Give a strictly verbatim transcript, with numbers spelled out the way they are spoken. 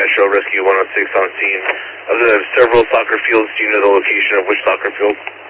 Metro Rescue one oh six on scene. Other than several soccer fields, do you know the location of which soccer field?